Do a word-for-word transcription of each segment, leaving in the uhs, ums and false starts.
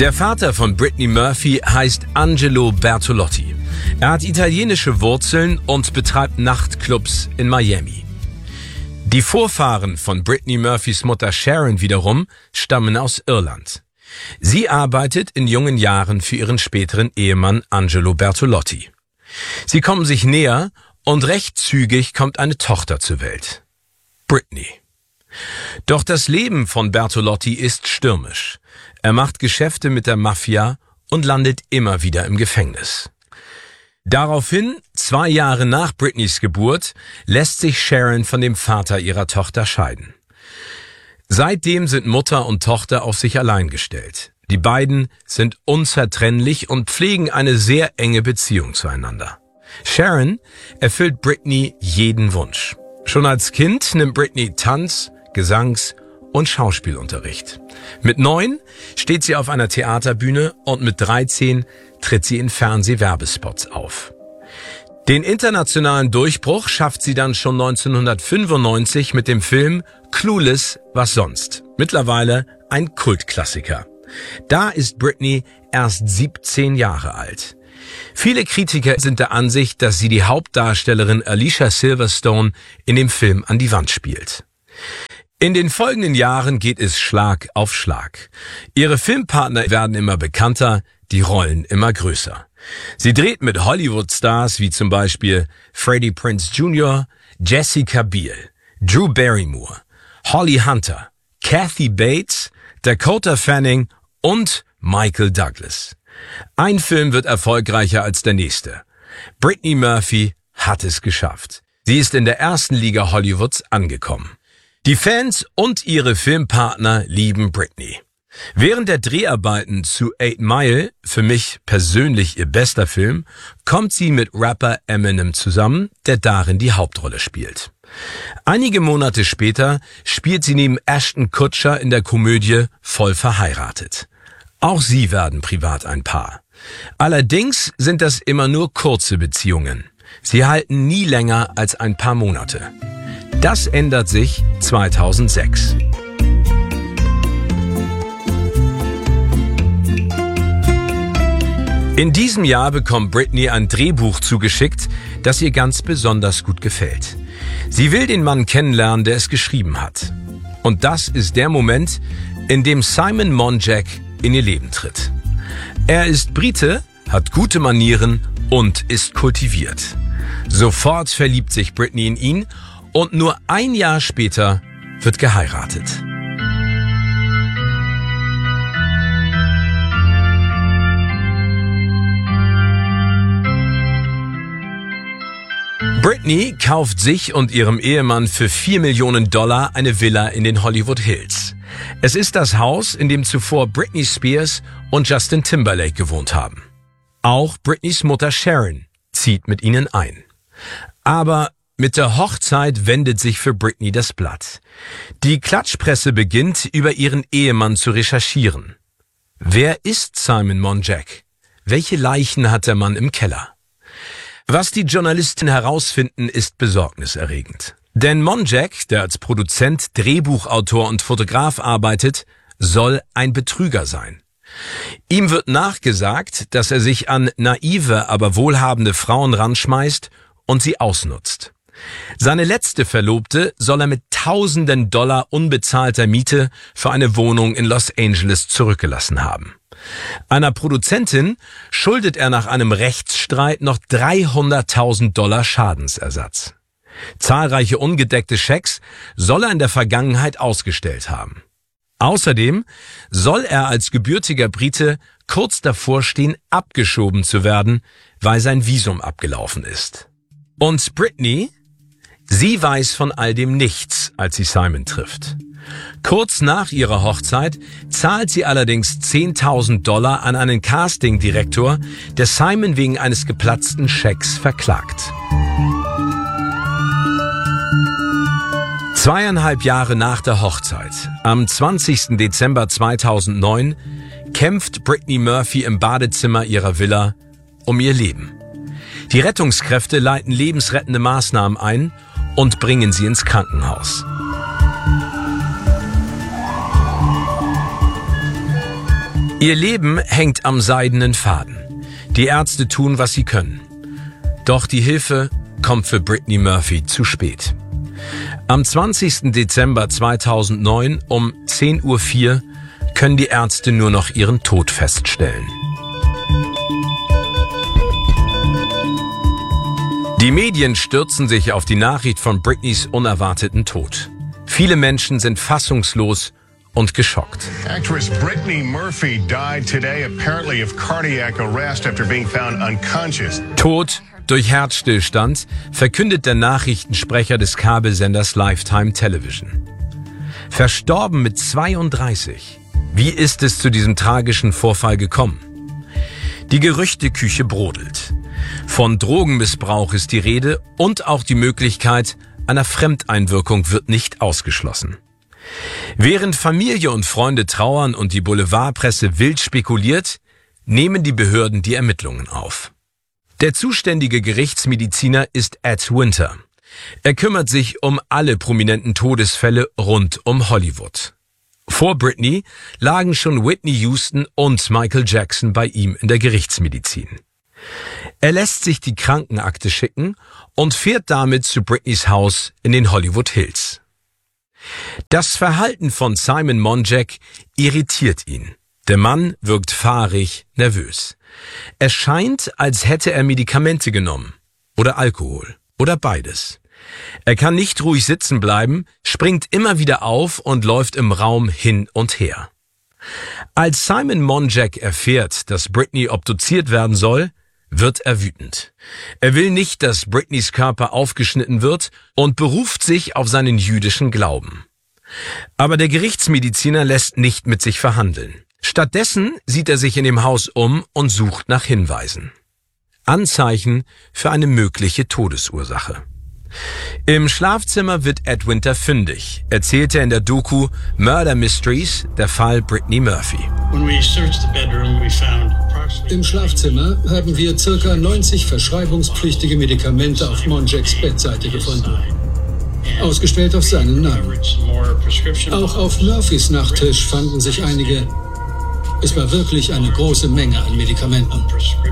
Der Vater von Brittany Murphy heißt Angelo Bertolotti. Er hat italienische Wurzeln und betreibt Nachtclubs in Miami. Die Vorfahren von Brittany Murphys Mutter Sharon wiederum stammen aus Irland. Sie arbeitet in jungen Jahren für ihren späteren Ehemann Angelo Bertolotti. Sie kommen sich näher und recht zügig kommt eine Tochter zur Welt. Brittany. Doch das Leben von Bertolotti ist stürmisch. Er macht Geschäfte mit der Mafia und landet immer wieder im Gefängnis. Daraufhin, zwei Jahre nach Brittnys Geburt, lässt sich Sharon von dem Vater ihrer Tochter scheiden. Seitdem sind Mutter und Tochter auf sich allein gestellt. Die beiden sind unzertrennlich und pflegen eine sehr enge Beziehung zueinander. Sharon erfüllt Brittany jeden Wunsch. Schon als Kind nimmt Brittany Tanz-, Gesangs- und Schauspielunterricht. Mit neun steht sie auf einer Theaterbühne und mit dreizehn tritt sie in Fernsehwerbespots auf. Den internationalen Durchbruch schafft sie dann schon neunzehnhundertfünfundneunzig mit dem Film Clueless, was sonst? Mittlerweile ein Kultklassiker. Da ist Brittany erst siebzehn Jahre alt. Viele Kritiker sind der Ansicht, dass sie die Hauptdarstellerin Alicia Silverstone in dem Film an die Wand spielt. In den folgenden Jahren geht es Schlag auf Schlag. Ihre Filmpartner werden immer bekannter, die Rollen immer größer. Sie dreht mit Hollywood-Stars wie zum Beispiel Freddie Prinze Junior, Jessica Biel, Drew Barrymore, Holly Hunter, Kathy Bates, Dakota Fanning und Michael Douglas. Ein Film wird erfolgreicher als der nächste. Brittany Murphy hat es geschafft. Sie ist in der ersten Liga Hollywoods angekommen. Die Fans und ihre Filmpartner lieben Brittany. Während der Dreharbeiten zu Eight Mile, für mich persönlich ihr bester Film, kommt sie mit Rapper Eminem zusammen, der darin die Hauptrolle spielt. Einige Monate später spielt sie neben Ashton Kutcher in der Komödie Voll verheiratet. Auch sie werden privat ein Paar. Allerdings sind das immer nur kurze Beziehungen. Sie halten nie länger als ein paar Monate. Das ändert sich zweitausendsechs. In diesem Jahr bekommt Brittany ein Drehbuch zugeschickt, das ihr ganz besonders gut gefällt. Sie will den Mann kennenlernen, der es geschrieben hat. Und das ist der Moment, in dem Simon Monjack in ihr Leben tritt. Er ist Brite, hat gute Manieren und ist kultiviert. Sofort verliebt sich Brittany in ihn und nur ein Jahr später wird geheiratet. Brittany kauft sich und ihrem Ehemann für vier Millionen Dollar eine Villa in den Hollywood Hills. Es ist das Haus, in dem zuvor Britney Spears und Justin Timberlake gewohnt haben. Auch Britneys Mutter Sharon zieht mit ihnen ein. Aber mit der Hochzeit wendet sich für Brittany das Blatt. Die Klatschpresse beginnt, über ihren Ehemann zu recherchieren. Wer ist Simon Monjack? Welche Leichen hat der Mann im Keller? Was die Journalisten herausfinden, ist besorgniserregend. Denn Monjack, der als Produzent, Drehbuchautor und Fotograf arbeitet, soll ein Betrüger sein. Ihm wird nachgesagt, dass er sich an naive, aber wohlhabende Frauen ranschmeißt und sie ausnutzt. Seine letzte Verlobte soll er mit tausenden Dollar unbezahlter Miete für eine Wohnung in Los Angeles zurückgelassen haben. Einer Produzentin schuldet er nach einem Rechtsstreit noch dreihunderttausend Dollar Schadensersatz. Zahlreiche ungedeckte Schecks soll er in der Vergangenheit ausgestellt haben. Außerdem soll er als gebürtiger Brite kurz davor stehen, abgeschoben zu werden, weil sein Visum abgelaufen ist. Und Brittany? Sie weiß von all dem nichts, als sie Simon trifft. Kurz nach ihrer Hochzeit zahlt sie allerdings zehntausend Dollar an einen Castingdirektor, der Simon wegen eines geplatzten Schecks verklagt. Zweieinhalb Jahre nach der Hochzeit, am zwanzigsten Dezember zweitausendneun, kämpft Brittany Murphy im Badezimmer ihrer Villa um ihr Leben. Die Rettungskräfte leiten lebensrettende Maßnahmen ein und bringen sie ins Krankenhaus. Ihr Leben hängt am seidenen Faden. Die Ärzte tun, was sie können. Doch die Hilfe kommt für Brittany Murphy zu spät. Am zwanzigsten Dezember zweitausendneun um zehn Uhr vier können die Ärzte nur noch ihren Tod feststellen. Die Medien stürzen sich auf die Nachricht von Britneys unerwarteten Tod. Viele Menschen sind fassungslos und geschockt. Actress Brittany Murphy died today apparently of cardiac arrest after being found unconscious. Tod durch Herzstillstand, verkündet der Nachrichtensprecher des Kabelsenders Lifetime Television. Verstorben mit zweiunddreißig. Wie ist es zu diesem tragischen Vorfall gekommen? Die Gerüchteküche brodelt. Von Drogenmissbrauch ist die Rede und auch die Möglichkeit einer Fremdeinwirkung wird nicht ausgeschlossen. Während Familie und Freunde trauern und die Boulevardpresse wild spekuliert, nehmen die Behörden die Ermittlungen auf. Der zuständige Gerichtsmediziner ist Ed Winter. Er kümmert sich um alle prominenten Todesfälle rund um Hollywood. Vor Britney lagen schon Whitney Houston und Michael Jackson bei ihm in der Gerichtsmedizin. Er lässt sich die Krankenakte schicken und fährt damit zu Britneys Haus in den Hollywood Hills. Das Verhalten von Simon Monjack irritiert ihn. Der Mann wirkt fahrig, nervös. Es scheint, als hätte er Medikamente genommen oder Alkohol oder beides. Er kann nicht ruhig sitzen bleiben, springt immer wieder auf und läuft im Raum hin und her. Als Simon Monjack erfährt, dass Britney obduziert werden soll, wird er wütend. Er will nicht, dass Britneys Körper aufgeschnitten wird und beruft sich auf seinen jüdischen Glauben. Aber der Gerichtsmediziner lässt nicht mit sich verhandeln. Stattdessen sieht er sich in dem Haus um und sucht nach Hinweisen. Anzeichen für eine mögliche Todesursache. Im Schlafzimmer wird Ed Winter fündig, erzählt er in der Doku Murder Mysteries, der Fall Brittany Murphy. Im Schlafzimmer haben wir ca. neunzig verschreibungspflichtige Medikamente auf Monjacks Bettseite gefunden. Ausgestellt auf seinen Namen. Auch auf Murphys Nachttisch fanden sich einige. Es war wirklich eine große Menge an Medikamenten.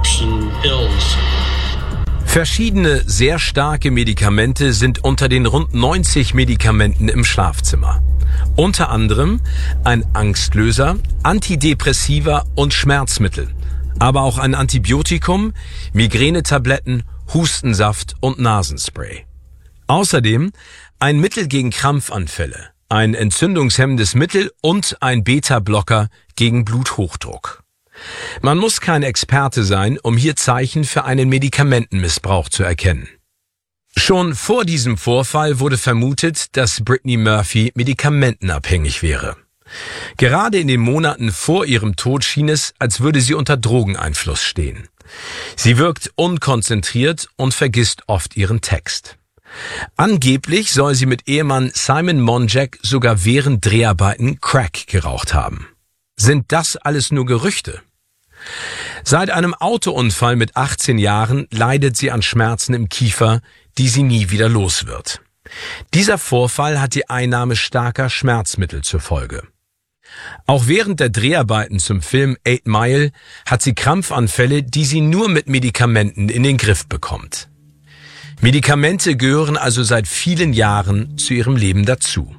Verschiedene sehr starke Medikamente sind unter den rund neunzig Medikamenten im Schlafzimmer. Unter anderem ein Angstlöser, Antidepressiva und Schmerzmittel, aber auch ein Antibiotikum, Migränetabletten, Hustensaft und Nasenspray. Außerdem ein Mittel gegen Krampfanfälle, ein entzündungshemmendes Mittel und ein Beta-Blocker gegen Bluthochdruck. Man muss kein Experte sein, um hier Zeichen für einen Medikamentenmissbrauch zu erkennen. Schon vor diesem Vorfall wurde vermutet, dass Brittany Murphy medikamentenabhängig wäre. Gerade in den Monaten vor ihrem Tod schien es, als würde sie unter Drogeneinfluss stehen. Sie wirkt unkonzentriert und vergisst oft ihren Text. Angeblich soll sie mit Ehemann Simon Monjack sogar während Dreharbeiten Crack geraucht haben. Sind das alles nur Gerüchte? Seit einem Autounfall mit achtzehn Jahren leidet sie an Schmerzen im Kiefer, die sie nie wieder los wird. Dieser Vorfall hat die Einnahme starker Schmerzmittel zur Folge. Auch während der Dreharbeiten zum Film Eight Mile hat sie Krampfanfälle, die sie nur mit Medikamenten in den Griff bekommt. Medikamente gehören also seit vielen Jahren zu ihrem Leben dazu.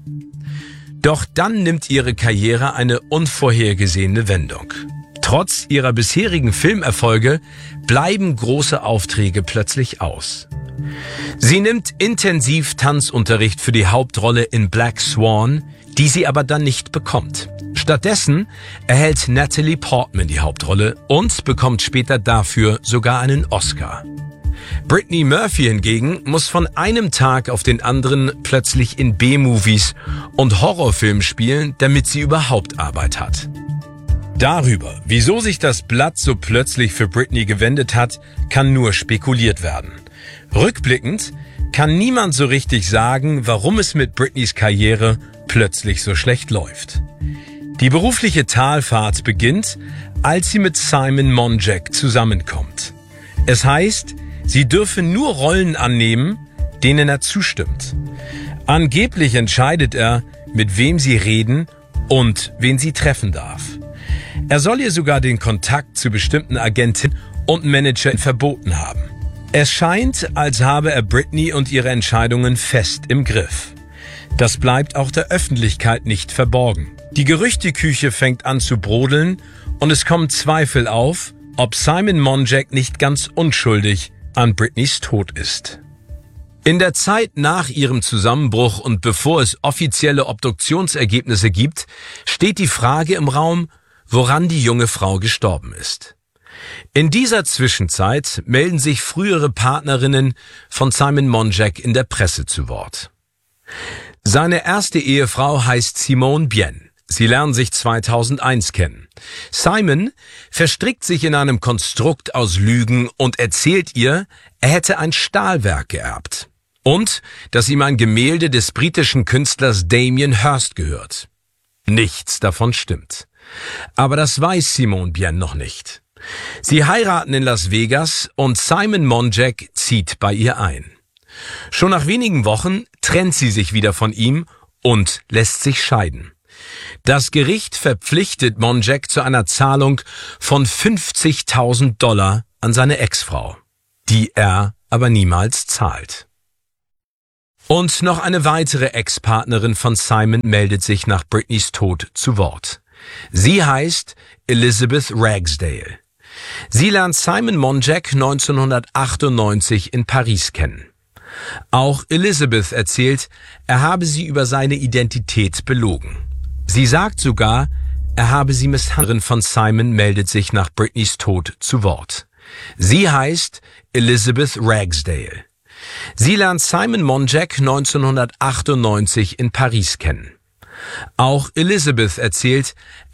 Doch dann nimmt ihre Karriere eine unvorhergesehene Wendung. Trotz ihrer bisherigen Filmerfolge bleiben große Aufträge plötzlich aus. Sie nimmt intensiv Tanzunterricht für die Hauptrolle in Black Swan, die sie aber dann nicht bekommt. Stattdessen erhält Natalie Portman die Hauptrolle und bekommt später dafür sogar einen Oscar. Brittany Murphy hingegen muss von einem Tag auf den anderen plötzlich in B-Movies und Horrorfilmen spielen, damit sie überhaupt Arbeit hat. Darüber, wieso sich das Blatt so plötzlich für Britney gewendet hat, kann nur spekuliert werden. Rückblickend kann niemand so richtig sagen, warum es mit Britneys Karriere plötzlich so schlecht läuft. Die berufliche Talfahrt beginnt, als sie mit Simon Monjack zusammenkommt. Es heißt, sie dürfe nur Rollen annehmen, denen er zustimmt. Angeblich entscheidet er, mit wem sie reden und wen sie treffen darf. Er soll ihr sogar den Kontakt zu bestimmten Agenten und Managern verboten haben. Es scheint, als habe er Britney und ihre Entscheidungen fest im Griff. Das bleibt auch der Öffentlichkeit nicht verborgen. Die Gerüchteküche fängt an zu brodeln und es kommen Zweifel auf, ob Simon Monjack nicht ganz unschuldig an Britneys Tod ist. In der Zeit nach ihrem Zusammenbruch und bevor es offizielle Obduktionsergebnisse gibt, steht die Frage im Raum, woran die junge Frau gestorben ist. In dieser Zwischenzeit melden sich frühere Partnerinnen von Simon Monjack in der Presse zu Wort. Seine erste Ehefrau heißt Simone Bien. Sie lernen sich zweitausendeins kennen. Simon verstrickt sich in einem Konstrukt aus Lügen und erzählt ihr, er hätte ein Stahlwerk geerbt. Und, dass ihm ein Gemälde des britischen Künstlers Damien Hirst gehört. Nichts davon stimmt. Aber das weiß Simone Bien noch nicht. Sie heiraten in Las Vegas und Simon Monjack zieht bei ihr ein. Schon nach wenigen Wochen trennt sie sich wieder von ihm und lässt sich scheiden. Das Gericht verpflichtet Monjack zu einer Zahlung von fünfzigtausend Dollar an seine Ex-Frau, die er aber niemals zahlt. Und noch eine weitere Ex-Partnerin von Simon meldet sich nach Britneys Tod zu Wort. Sie heißt Elizabeth Ragsdale. Sie lernt Simon Monjack neunzehnhundertachtundneunzig in Paris kennen. Auch Elizabeth erzählt, er habe sie über seine Identität belogen. Sie sagt sogar, er habe sie misshandelt. Von Simon meldet sich nach Britneys Tod zu Wort. Sie heißt Elizabeth Ragsdale. Sie lernt Simon Monjack neunzehnhundertachtundneunzig in Paris kennen. Auch Elizabeth erzählt,